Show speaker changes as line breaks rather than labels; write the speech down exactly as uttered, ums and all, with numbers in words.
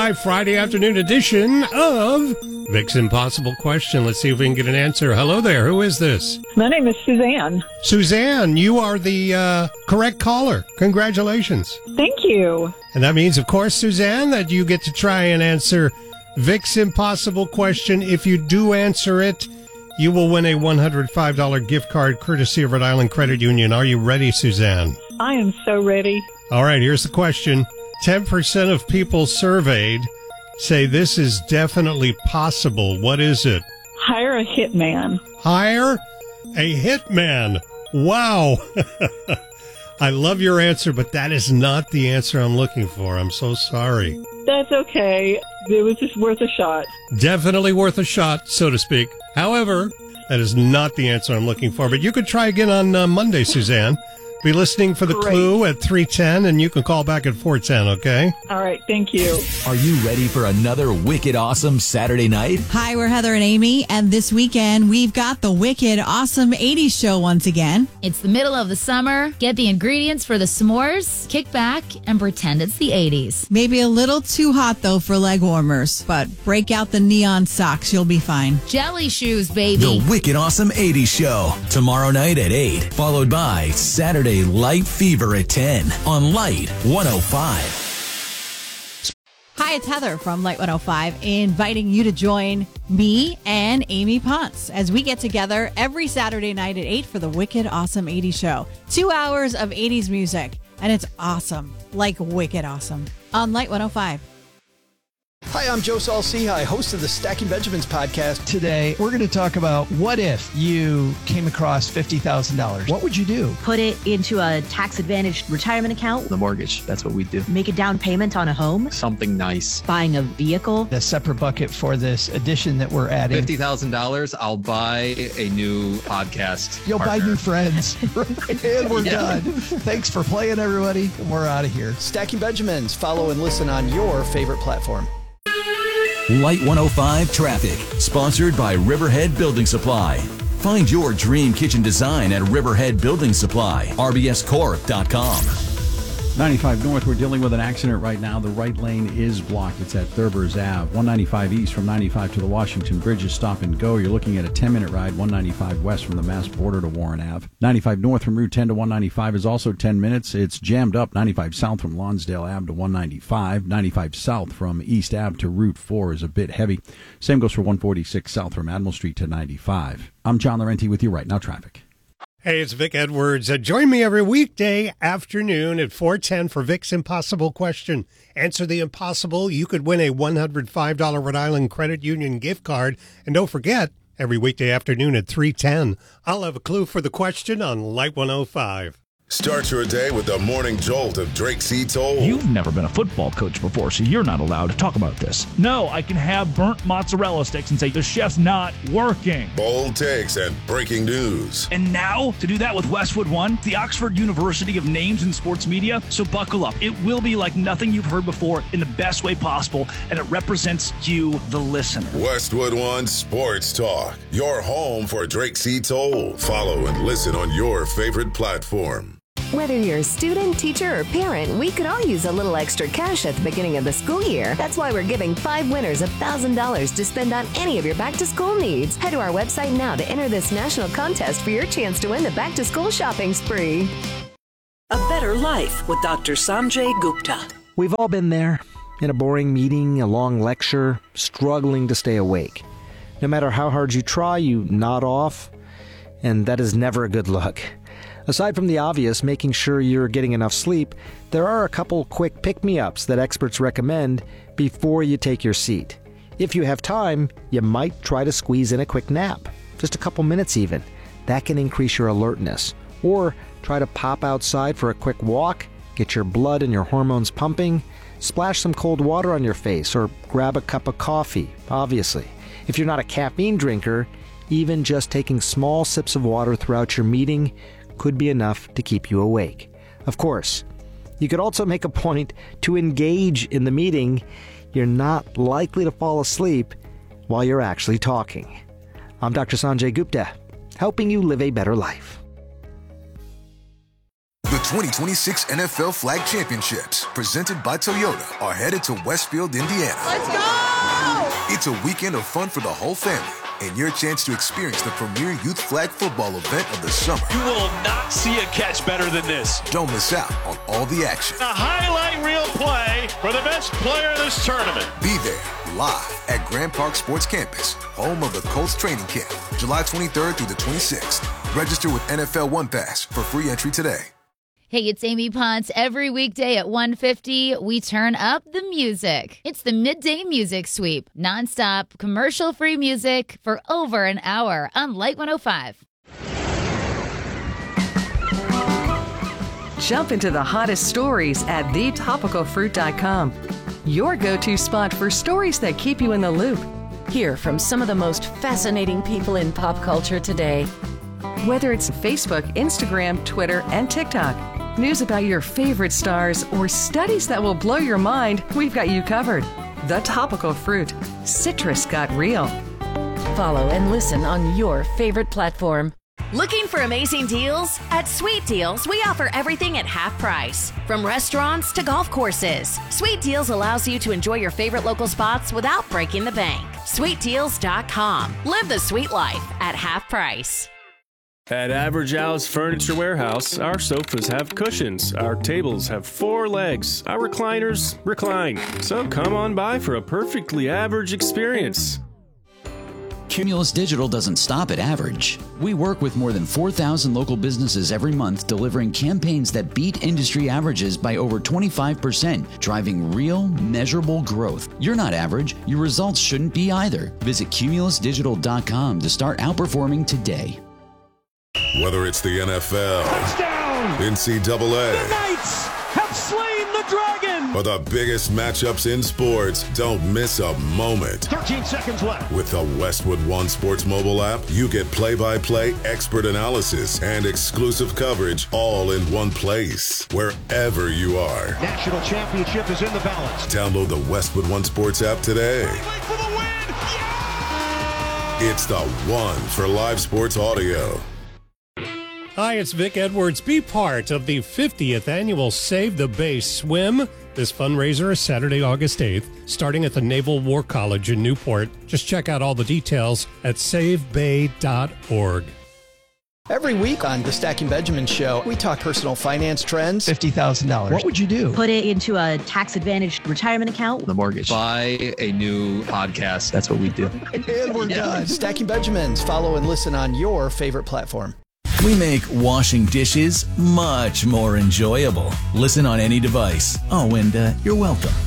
five Friday afternoon edition of Vic's Impossible Question. Let's see if we can get an answer. Hello there. Who is this?
My name is Suzanne.
Suzanne, you are the uh, correct caller. Congratulations.
Thank you.
And that means, of course, Suzanne, that you get to try and answer Vic's Impossible Question. If you do answer it, you will win a one hundred five dollars gift card courtesy of Rhode Island Credit Union. Are you ready, Suzanne?
I am so ready.
All right, here's the question. ten percent of people surveyed say this is definitely possible. What is it?
Hire a hitman.
Hire a hitman. Wow. I love your answer, but that is not the answer I'm looking for. I'm so sorry.
That's okay. It was just worth a shot.
Definitely worth a shot, so to speak. However, that is not the answer I'm looking for. But you could try again on uh, Monday, Suzanne. Be listening for the
Great.
clue at three ten, and you can call back at four ten, okay?
All right, thank you.
Are you ready for another wicked awesome Saturday night?
Hi, we're Heather and Amy, and this weekend we've got the wicked awesome eighties show once again.
It's the middle of the summer. Get the ingredients for the s'mores, kick back, and pretend it's the eighties.
Maybe a little too hot, though, for leg warmers, but break out the neon socks. You'll be fine.
Jelly shoes, baby.
The wicked awesome eighties show. Tomorrow night at eight, followed by Saturday Light Fever at ten on Light one oh five.
Hi, it's Heather from Light one oh five, inviting you to join me and Amy Ponce as we get together every Saturday night at eight for the wicked awesome eighties show. Two hours of eighties music, and it's awesome, like wicked awesome, on Light one oh five.
Hi, I'm Joe Saul-Sehy, host of the Stacking Benjamins podcast.
Today, we're going to talk about what if you came across fifty thousand dollars? What would you do?
Put it into a tax-advantaged retirement account.
The mortgage, that's what we do.
Make a down payment on a home.
Something nice.
Buying a vehicle.
The separate bucket for this edition that we're adding.
fifty thousand dollars, I'll buy a new podcast
You'll
partner.
buy new friends. And we're
Yeah.
done. Thanks for playing, everybody. And we're out of here.
Stacking Benjamins. Follow and listen on your favorite platform.
Light one oh five Traffic, sponsored by Riverhead Building Supply. Find your dream kitchen design at Riverhead Building Supply, r b s corp dot com.
ninety-five North, we're dealing with an accident right now. The right lane is blocked. It's at Thurbers Ave. one ninety-five East from ninety-five to the Washington Bridge is stop and go. You're looking at a ten-minute ride. one ninety-five West from the Mass border to Warren Ave. ninety-five North from Route ten to one ninety-five is also ten minutes. It's jammed up. ninety-five South from Lonsdale Ave to one ninety-five. ninety-five South from East Ave to Route four is a bit heavy. Same goes for one forty-six South from Admiral Street to ninety-five. I'm John Laurenti with you right now, traffic.
Hey, it's Vic Edwards. Uh, join me every weekday afternoon at four ten for Vic's Impossible Question. Answer the impossible. You could win a one hundred five dollars Rhode Island Credit Union gift card. And don't forget, every weekday afternoon at three ten, I'll have a clue for the question on Light one oh five.
Start your day with the morning jolt of Drake C. Toll.
You've never been a football coach before, so you're not allowed to talk about this. No, I can have burnt mozzarella sticks and say the chef's not working.
Bold takes and breaking news.
And now, to do that with Westwood One, the Oxford University of Names in Sports Media. So buckle up. It will be like nothing you've heard before in the best way possible, and it represents you, the listener.
Westwood One Sports Talk, your home for Drake C. Toll. Follow and listen on your favorite platform.
Whether you're a student, teacher, or parent, we could all use a little extra cash at the beginning of the school year. That's why we're giving five winners one thousand dollars to spend on any of your back-to-school needs. Head to our website now to enter this national contest for your chance to win the back-to-school shopping spree.
A better life with Doctor Sanjay Gupta.
We've all been there, in a boring meeting, a long lecture, struggling to stay awake. No matter how hard you try, you nod off, and that is never a good look. Aside from the obvious, making sure you're getting enough sleep, there are a couple quick pick-me-ups that experts recommend before you take your seat. If you have time, you might try to squeeze in a quick nap, just a couple minutes even. That can increase your alertness. Or try to pop outside for a quick walk, get your blood and your hormones pumping, splash some cold water on your face, or grab a cup of coffee, obviously. If you're not a caffeine drinker, even just taking small sips of water throughout your meeting could be enough to keep you awake. Of course, you could also make a point to engage in the meeting. You're not likely to fall asleep while you're actually talking. I'm Doctor Sanjay Gupta, helping you live a better life.
The twenty twenty-six N F L Flag Championships, presented by Toyota, are headed to Westfield, Indiana.
Let's go!
It's a weekend of fun for the whole family and your chance to experience the premier youth flag football event of the summer.
You will not see a catch better than this.
Don't miss out on all the action.
A highlight reel play for the best player of this tournament.
Be there live at Grand Park Sports Campus, home of the Colts training camp, July twenty-third through the twenty-sixth. Register with N F L One Pass for free entry today.
Hey, it's Amy Ponce. Every weekday at one fifty, we turn up the music. It's the Midday Music Sweep. Nonstop, commercial-free music for over an hour on Light one oh five.
Jump into the hottest stories at the topical fruit dot com. Your go-to spot for stories that keep you in the loop.
Hear from some of the most fascinating people in pop culture today.
Whether it's Facebook, Instagram, Twitter, and TikTok, news about your favorite stars, or studies that will blow your mind, we've got you covered. The Topical Fruit. Citrus got real.
Follow and listen on your favorite platform.
Looking for amazing deals? At Sweet Deals, we offer everything at half price. From restaurants to golf courses, Sweet Deals allows you to enjoy your favorite local spots without breaking the bank. sweet deals dot com. Live the sweet life at half price.
At Average Al's Furniture Warehouse, our sofas have cushions, our tables have four legs, our recliners recline. So come on by for a perfectly average experience.
Cumulus Digital doesn't stop at average. We work with more than four thousand local businesses every month, delivering campaigns that beat industry averages by over twenty-five percent, driving real, measurable growth. You're not average. Your results shouldn't be either. Visit cumulus digital dot com to start outperforming today.
Whether it's the N F L,
touchdown,
N C double A,
the Knights have slain the dragon,
or the biggest matchups in sports, don't miss a moment.
thirteen seconds left.
With the Westwood One Sports mobile app, you get play-by-play expert analysis and exclusive coverage all in one place, wherever you are.
National championship is in the balance.
Download the Westwood One Sports app today.
For the win. Yeah!
It's the one for live sports audio.
Hi, it's Vic Edwards. Be part of the fiftieth annual Save the Bay Swim. This fundraiser is Saturday, August eighth, starting at the Naval War College in Newport. Just check out all the details at save bay dot org.
Every week on the Stacking Benjamin Show, we talk personal finance trends.
fifty thousand dollars. What would you do?
Put it into a tax-advantaged retirement account.
The mortgage. Buy a new podcast.
That's what we do. And we're done. Stacking Benjamins. Follow and listen on your favorite platform.
We make washing dishes much more enjoyable. Listen on any device. Oh, and uh, you're welcome.